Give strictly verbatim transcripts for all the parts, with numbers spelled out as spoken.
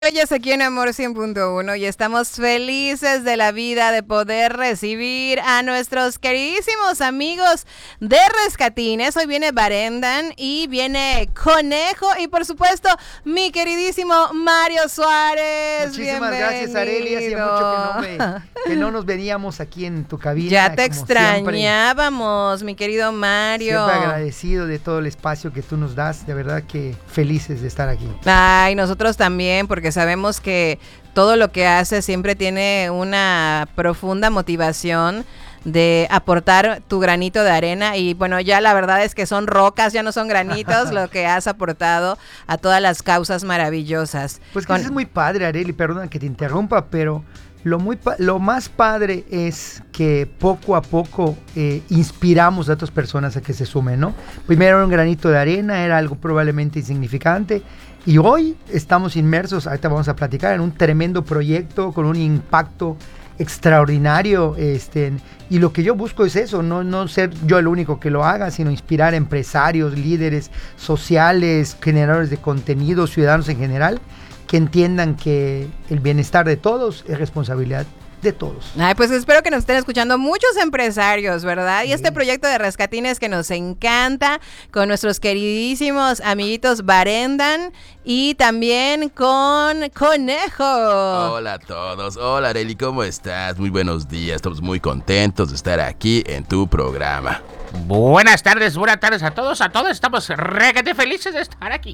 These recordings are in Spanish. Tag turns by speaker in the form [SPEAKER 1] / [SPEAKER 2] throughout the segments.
[SPEAKER 1] Hoy es aquí en Amor cien punto uno y estamos felices de la vida de poder recibir a nuestros queridísimos amigos de Rescatines. Hoy viene Barendan y viene Conejo y por supuesto mi queridísimo Mario Suárez.
[SPEAKER 2] Muchísimas gracias, Arely. Hacía mucho que no, me, que no nos veníamos aquí en tu cabina.
[SPEAKER 1] Ya te extrañábamos, siempre, mi querido Mario.
[SPEAKER 2] Siempre agradecido de todo el espacio que tú nos das. De verdad que felices de estar aquí.
[SPEAKER 1] Ay, nosotros también, porque sabemos que todo lo que hace siempre tiene una profunda motivación de aportar tu granito de arena y bueno, ya la verdad es que son rocas, ya no son granitos lo que has aportado a todas las causas maravillosas.
[SPEAKER 2] Pues que
[SPEAKER 1] Con...
[SPEAKER 2] eso es muy padre, Arely, perdona que te interrumpa, pero lo, muy pa- lo más padre es que poco a poco eh, inspiramos a otras personas a que se sumen, ¿no? Primero era un granito de arena, era algo probablemente insignificante. Y hoy estamos inmersos, ahorita vamos a platicar, en un tremendo proyecto con un impacto extraordinario. Este, y lo que yo busco es eso, no, no ser yo el único que lo haga, sino inspirar a empresarios, líderes sociales, generadores de contenido, ciudadanos en general, que entiendan que el bienestar de todos es responsabilidad de todos.
[SPEAKER 1] Ay, pues espero que nos estén escuchando muchos empresarios, ¿verdad? Sí. Y este proyecto de Rescatines que nos encanta, con nuestros queridísimos amiguitos Barendan y también con Conejo.
[SPEAKER 3] Hola a todos, hola Arely, ¿cómo estás? Muy buenos días, estamos muy contentos de estar aquí en tu programa.
[SPEAKER 4] Buenas tardes, buenas tardes a todos, a todos, estamos requete felices de estar aquí.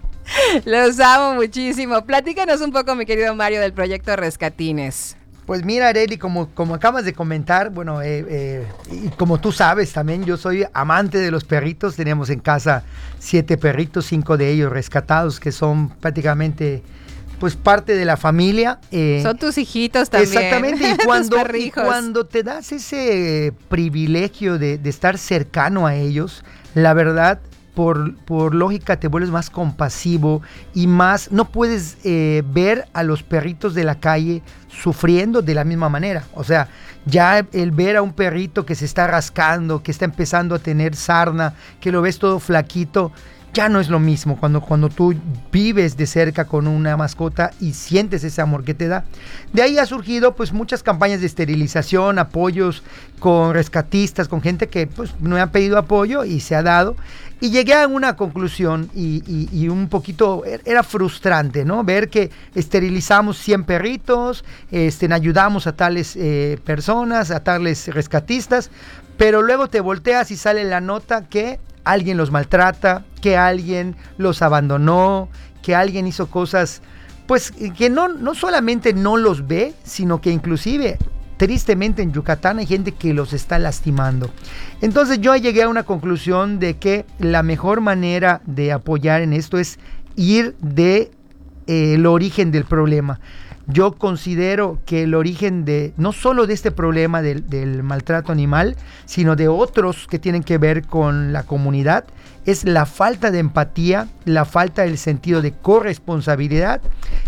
[SPEAKER 1] Los amo muchísimo. Platícanos un poco, mi querido Mario, del proyecto Rescatines.
[SPEAKER 2] Pues mira, Arely, como, como acabas de comentar, bueno, eh, eh, y como tú sabes también, yo soy amante de los perritos. Teníamos en casa siete perritos, cinco de ellos rescatados, que son prácticamente, pues, parte de la familia.
[SPEAKER 1] Eh, son tus hijitos también.
[SPEAKER 2] Exactamente, y cuando, y cuando te das ese privilegio de, de estar cercano a ellos, la verdad, Por, por lógica te vuelves más compasivo y más, no puedes eh, ver a los perritos de la calle sufriendo de la misma manera. O sea, ya el ver a un perrito que se está rascando, que está empezando a tener sarna, que lo ves todo flaquito, ya no es lo mismo cuando, cuando tú vives de cerca con una mascota y sientes ese amor que te da. De ahí ha surgido pues muchas campañas de esterilización, apoyos con rescatistas, con gente que pues me han pedido apoyo y se ha dado. Y llegué a una conclusión y, y, y un poquito, era frustrante, ¿no? Ver que esterilizamos cien perritos, este, ayudamos a tales eh, personas, a tales rescatistas, pero luego te volteas y sale la nota que alguien los maltrata, que alguien los abandonó, que alguien hizo cosas, pues que no, no solamente no los ve, sino que inclusive, tristemente en Yucatán hay gente que los está lastimando. Entonces yo llegué a una conclusión de que la mejor manera de apoyar en esto es ir de eh, el origen del problema. Yo considero que el origen de, no solo de este problema del, del maltrato animal, sino de otros que tienen que ver con la comunidad, es la falta de empatía, la falta del sentido de corresponsabilidad,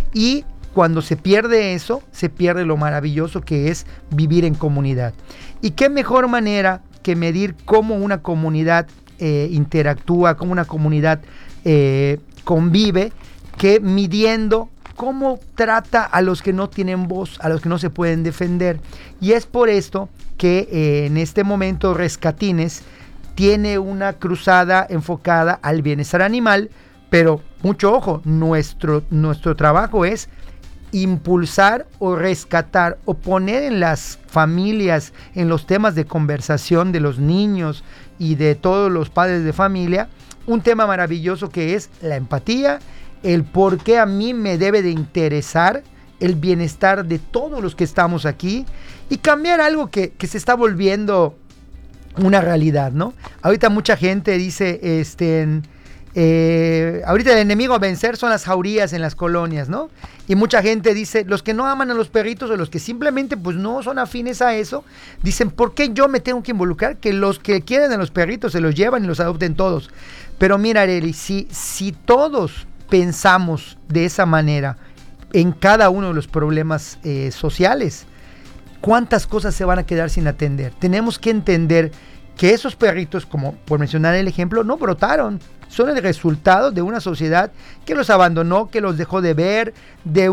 [SPEAKER 2] y cuando se pierde eso, se pierde lo maravilloso que es vivir en comunidad. Y qué mejor manera que medir cómo una comunidad eh, interactúa, cómo una comunidad eh, convive, que midiendo cómo trata a los que no tienen voz, a los que no se pueden defender. Y es por esto que eh, en este momento Rescatines tiene una cruzada enfocada al bienestar animal, pero mucho ojo, nuestro, nuestro trabajo es impulsar o rescatar o poner en las familias, en los temas de conversación de los niños y de todos los padres de familia, un tema maravilloso que es la empatía, el por qué a mí me debe de interesar el bienestar de todos los que estamos aquí y cambiar algo que, que se está volviendo una realidad, ¿no? Ahorita mucha gente dice, este, eh, ahorita el enemigo a vencer son las jaurías en las colonias, ¿no? Y mucha gente dice, los que no aman a los perritos o los que simplemente pues no son afines a eso, dicen, ¿por qué yo me tengo que involucrar? Que los que quieren a los perritos se los llevan y los adopten todos. Pero mira, Arely, si, si todos pensamos de esa manera en cada uno de los problemas eh, sociales, ¿cuántas cosas se van a quedar sin atender? Tenemos que entender que esos perritos, como por mencionar el ejemplo, no brotaron. Son el resultado de una sociedad que los abandonó, que los dejó de ver, de